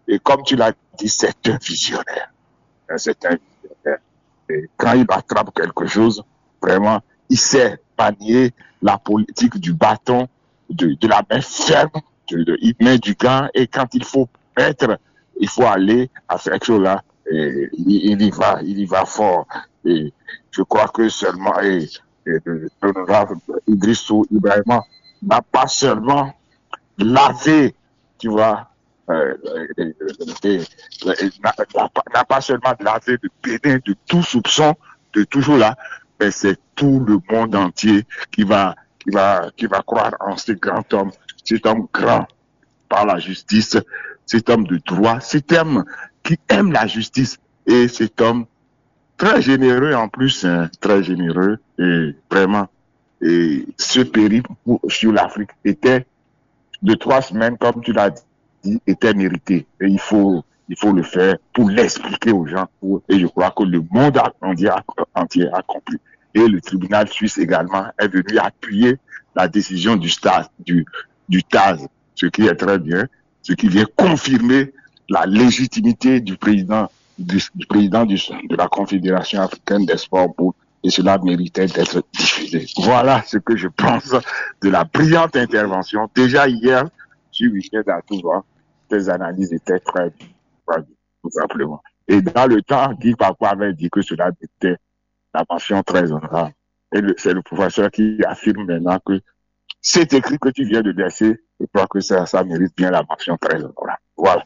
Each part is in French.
Et comme tu l'as dit, c'est un visionnaire. C'est un visionnaire. Et quand il attrape quelque chose, vraiment, il sait manier la politique du bâton, de la main ferme, il met du gant, et quand il faut il faut aller à cette chose-là, et il y va fort. Et je crois que seulement, l'honorable Idrissou Ibrahima n'a pas seulement lavé, tu vois, n'a pas seulement lavé de Bénin de tout soupçon, de toujours là, mais c'est tout le monde entier qui va croire en ce grand homme, cet homme grand par la justice, cet homme de droit, cet homme qui aime la justice, et cet homme très généreux en plus, hein, très généreux, et vraiment, et ce périple sur l'Afrique était de 3 semaines, comme tu l'as dit, était mérité. Et il faut le faire pour l'expliquer aux gens. Et je crois que le monde entier a compris. Et le tribunal suisse également est venu appuyer la décision du TAS, ce qui est très bien, ce qui vient confirmer la légitimité du président de la Confédération africaine des sports, et cela méritait d'être diffusé. Voilà ce que je pense de la brillante intervention. Déjà hier, sur Week-end à Touba, tes analyses étaient très bien, tout simplement. Et dans le temps, Guy Papa avait dit que cela était la mention très honorable. Et c'est le professeur qui affirme maintenant que c'est écrit que tu viens de laisser, je crois que ça mérite bien la mention très honorable. Voilà.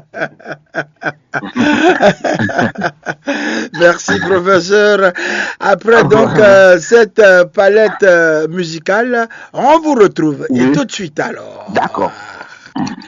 Merci, professeur. Après donc cette palette musicale, on vous retrouve. Oui. Et tout de suite alors. D'accord.